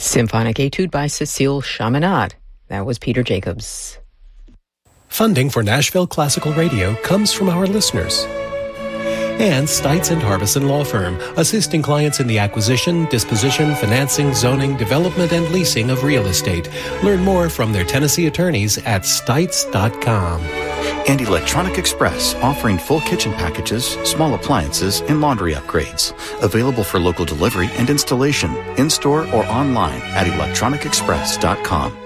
Symphonic Etude by Cecile Chaminade. That was Peter Jacobs. Funding for Nashville Classical Radio comes from our listeners. And Stites and Harbison Law Firm, assisting clients in the acquisition, disposition, financing, zoning, development, and leasing of real estate. Learn more from their Tennessee attorneys at stites.com. And Electronic Express, offering full kitchen packages, small appliances, and laundry upgrades. Available for local delivery and installation, in-store or online at electronicexpress.com.